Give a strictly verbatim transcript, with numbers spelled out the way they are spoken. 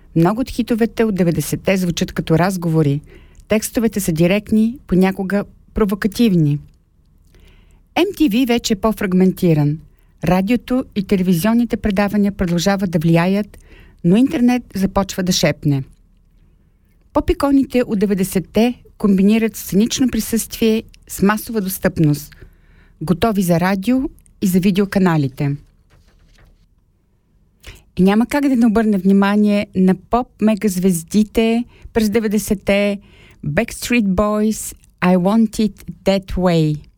Много от хитовете от деветдесетте звучат като разговори. Текстовете са директни, понякога провокативни. Ем Ти Ви вече е по-фрагментиран. Радиото и телевизионните предавания продължават да влияят, но интернет започва да шепне. Поп-иконите от деветдесетте комбинират сценично присъствие с масова достъпност, готови за радио и за видеоканалите. И няма как да не обърне внимание на поп-мегазвездите през деветдесетте, Backstreet Boys, I Want It That Way.